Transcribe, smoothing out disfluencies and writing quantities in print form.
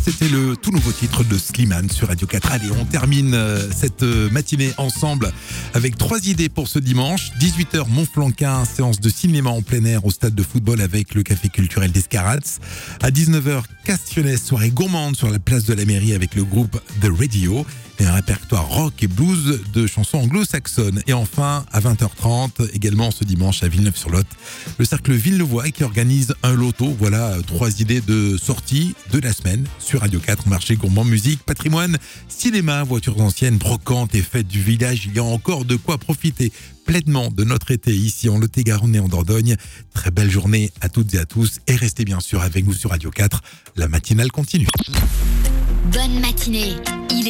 c'était le tout nouveau titre de Slimane sur Radio 4. Allez, on termine cette matinée ensemble avec 3 idées pour ce dimanche. 18h, Montflanquin, séance de cinéma en plein air au stade de football avec le café culturel d'Escarats. À 19h, Castionnès, soirée gourmande sur la place de la mairie avec le groupe The Radio. Et un répertoire rock et blues de chansons anglo-saxonnes. Et enfin, à 20h30, également ce dimanche à Villeneuve-sur-Lot, le cercle Villeneuvois qui organise un loto. Voilà 3 idées de sortie de la semaine sur Radio 4, marché gourmand, musique, patrimoine, cinéma, voitures anciennes, brocantes et fêtes du village. Il y a encore de quoi profiter pleinement de notre été ici en Lot-et-Garonne et en Dordogne. Très belle journée à toutes et à tous et restez bien sûr avec nous sur Radio 4. La matinale continue. Bonne matinée.